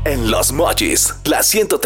en Los Mochis, la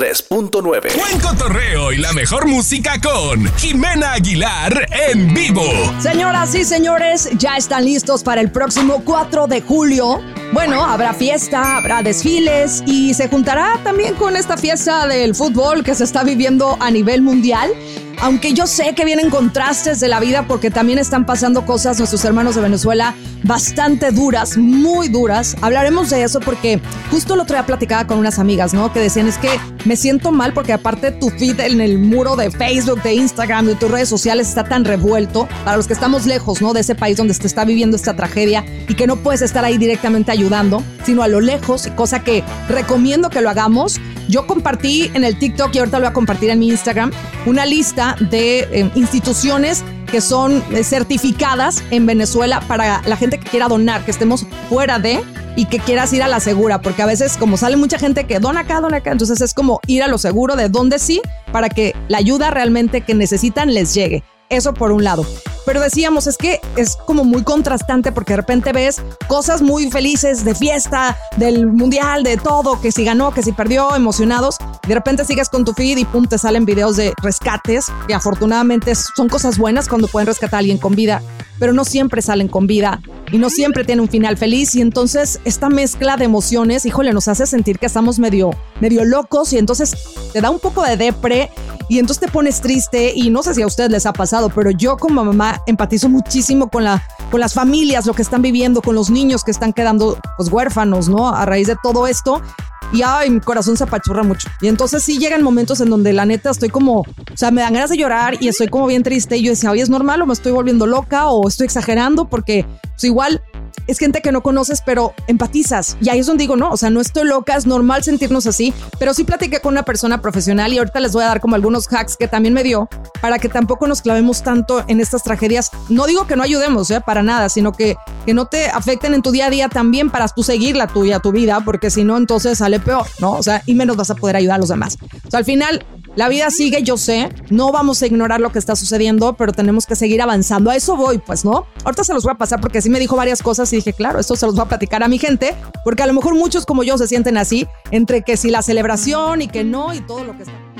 103.9. Buen cotorreo y la mejor música con Jimena Aguilar en vivo. Señoras y señores, ya están listos para el próximo 4 de julio. Bueno, habrá fiesta, habrá desfiles y se juntará también con esta fiesta del fútbol que se está viviendo a nivel mundial. Aunque yo sé que vienen contrastes de la vida porque también están pasando cosas nuestros hermanos de Venezuela bastante duras, muy duras. Hablaremos de eso porque justo el otro día platicaba con unas amigas, ¿no? Que decían, es que me siento mal porque aparte tu feed en el muro de Facebook, de Instagram, de tus redes sociales está tan revuelto para los que estamos lejos, ¿no? De ese país donde se está viviendo esta tragedia y que no puedes estar ahí directamente ayudando, sino a lo lejos, cosa que recomiendo que lo hagamos. Yo compartí en el TikTok y ahorita lo voy a compartir en mi Instagram una lista de instituciones que son certificadas en Venezuela para la gente que quiera donar, que estemos fuera de y que quieras ir a la segura, porque a veces como sale mucha gente que dona acá, entonces es como ir a lo seguro de donde sí, para que la ayuda realmente que necesitan les llegue. Eso por un lado. Pero decíamos, es que es como muy contrastante porque de repente ves cosas muy felices de fiesta, del mundial, de todo, que si ganó, que si perdió, emocionados. De repente sigues con tu feed y pum, te salen videos de rescates, que afortunadamente son cosas buenas cuando pueden rescatar a alguien con vida, pero no siempre salen con vida y no siempre tiene un final feliz. Y entonces esta mezcla de emociones, híjole, nos hace sentir que estamos medio locos y entonces te da un poco de depre. Y entonces te pones triste y no sé si a ustedes les ha pasado, pero yo como mamá empatizo muchísimo con las familias, lo que están viviendo, con los niños que están quedando pues huérfanos, ¿no? A raíz de todo esto. Y ay, mi corazón se apachurra mucho. Y entonces sí llegan momentos en donde la neta estoy como, o sea, me dan ganas de llorar y estoy como bien triste. Y yo decía, oye, ¿es normal o me estoy volviendo loca o estoy exagerando? Porque pues igual es gente que no conoces, pero empatizas. Y ahí es donde digo, no, o sea, no estoy loca, es normal sentirnos así, pero sí platiqué con una persona profesional y ahorita les voy a dar como algunos hacks que también me dio para que tampoco nos clavemos tanto en estas tragedias. No digo que no ayudemos, para nada, sino que no te afecten en tu día a día también para tú seguir la tuya, tu vida, porque si no, entonces sale peor, ¿no? O sea, y menos vas a poder ayudar a los demás. O sea, al final, la vida sigue, yo sé, no vamos a ignorar lo que está sucediendo, pero tenemos que seguir avanzando. A eso voy, pues, ¿no? Ahorita se los voy a pasar porque sí me dijo varias cosas y dije, claro, esto se los voy a platicar a mi gente, porque a lo mejor muchos como yo se sienten así, entre que si la celebración y que no y todo lo que está.